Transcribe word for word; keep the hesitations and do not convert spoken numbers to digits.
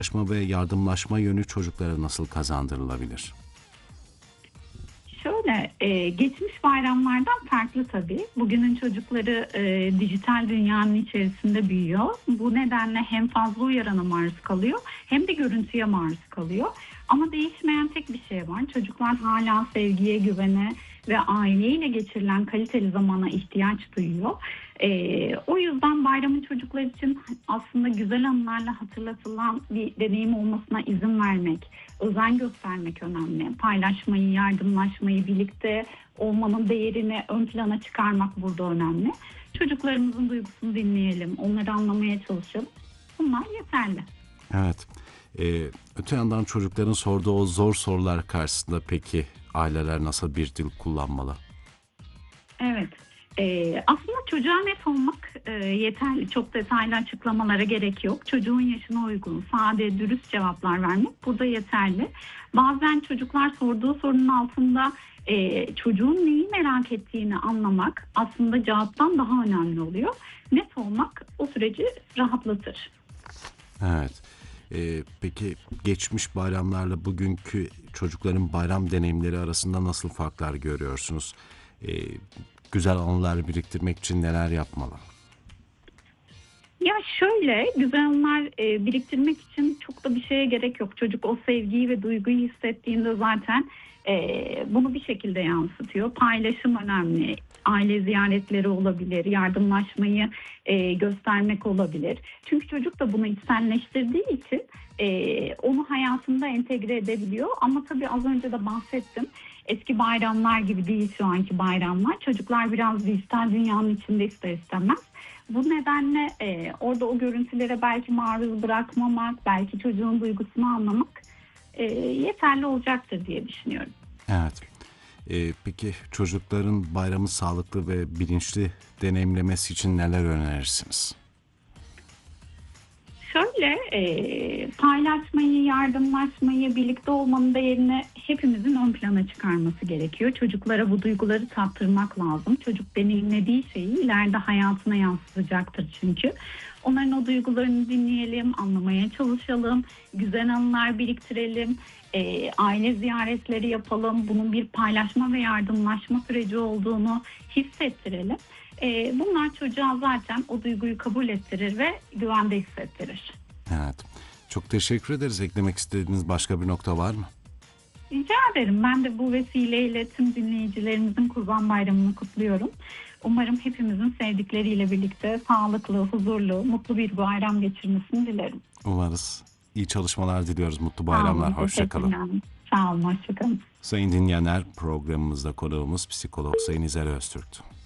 Paylaşma ve yardımlaşma yönü çocuklara nasıl kazandırılabilir? Şöyle, e, geçmiş bayramlardan farklı tabii. Bugünün çocukları e, dijital dünyanın içerisinde büyüyor. Bu nedenle hem fazla uyarana maruz kalıyor hem de görüntüye maruz kalıyor. Ama değişmeyen tek bir şey var. Çocuklar hala sevgiye, güvene ve aileyle geçirilen kaliteli zamana ihtiyaç duyuyor. E, o yüzden bayramın çocuklar için aslında güzel anılarla hatırlatılan bir deneyim olmasına izin vermek, özen göstermek önemli. Paylaşmayı, yardımlaşmayı, birlikte olmanın değerini ön plana çıkarmak burada önemli. Çocuklarımızın duygusunu dinleyelim, onları anlamaya çalışalım. Bunlar yeterli. Evet. Ee, öte yandan çocukların sorduğu o zor sorular karşısında peki aileler nasıl bir dil kullanmalı? Evet. Ee, aslında çocuğa net olmak e, yeterli. Çok detaylı açıklamalara gerek yok. Çocuğun yaşına uygun, sade, dürüst cevaplar vermek burada yeterli. Bazen çocuklar sorduğu sorunun altında e, çocuğun neyi merak ettiğini anlamak aslında cevaptan daha önemli oluyor. Net olmak o süreci rahatlatır. Evet. Ee, peki geçmiş bayramlarla bugünkü çocukların bayram deneyimleri arasında nasıl farklar görüyorsunuz? Ee, güzel anılar biriktirmek için neler yapmalı? Ya şöyle, güzel anılar e, biriktirmek için çok da bir şeye gerek yok. Çocuk o sevgiyi ve duyguyu hissettiğinde zaten e, bunu bir şekilde yansıtıyor. Paylaşım önemli. Aile ziyaretleri olabilir, yardımlaşmayı e, göstermek olabilir. Çünkü çocuk da bunu içselleştirdiği için e, onu hayatında entegre edebiliyor. Ama tabii az önce de bahsettim. Eski bayramlar gibi değil şu anki bayramlar. Çocuklar biraz dijital dünyanın içinde ister istemez. Bu nedenle e, orada o görüntülere belki maruz bırakmamak, belki çocuğun duygusunu anlamak e, yeterli olacaktır diye düşünüyorum. Evet. Ee, peki çocukların bayramı sağlıklı ve bilinçli deneyimlemesi için neler önerirsiniz? Şöyle e, paylaşmayı, yardımlaşmayı, birlikte olmanın değerini hepimizin ön plana çıkarması gerekiyor. Çocuklara bu duyguları tattırmak lazım. Çocuk deneyimlediği şeyi ileride hayatına yansıtacaktır çünkü. Onların o duygularını dinleyelim, anlamaya çalışalım, güzel anılar biriktirelim, e, aile ziyaretleri yapalım. Bunun bir paylaşma ve yardımlaşma süreci olduğunu hissettirelim. E, bunlar çocuğa zaten o duyguyu kabul ettirir ve güvende hissettirir. Evet. Çok teşekkür ederiz. Eklemek istediğiniz başka bir nokta var mı? Rica ederim. Ben de bu vesileyle tüm dinleyicilerimizin Kurban Bayramı'nı kutluyorum. Umarım hepimizin sevdikleriyle birlikte sağlıklı, huzurlu, mutlu bir bayram geçirmesini dilerim. Umarız. İyi çalışmalar diliyoruz. Mutlu Sağ bayramlar. olun, Hoşçakalın. teşekkürler. Sağ olun, hoşçakalın. Sayın dinleyenler, programımızda konuğumuz psikolog Sayın İzel Öztürk'tü.